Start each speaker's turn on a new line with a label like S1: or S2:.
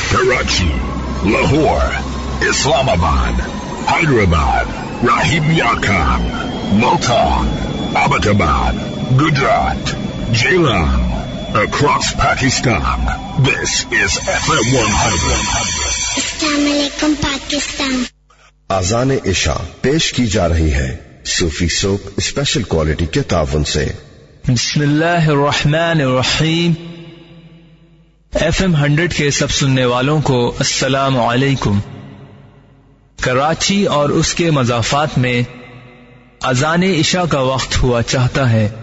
S1: Karachi, Lahore, Islamabad, Hyderabad, Rahim Yakab, Multan, Abbottabad, Gujarat, Jailam, across Pakistan. This is FM 100.
S2: Assalamu alaikum Pakistan.
S3: आज़ान इशा पेश की जा रही है सूफी soap special quality के तावन से।
S4: बिस्मिल्लाहिर्रहमानिर्रहीम। FM 100 के सब सुनने वालों को अस्सलामु अलैकुम। कराची और उसके मज़ाफ़ात में अज़ान इशा का वक्त हुआ चाहता है।